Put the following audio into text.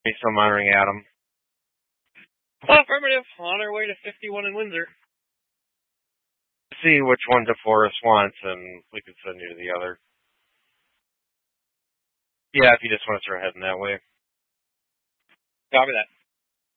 still monitoring Adam. Oh, affirmative. On our way to 51 in Windsor. See which one DeForest wants, and we can send you to the other. Yeah, if you just want to start heading that way. Copy that.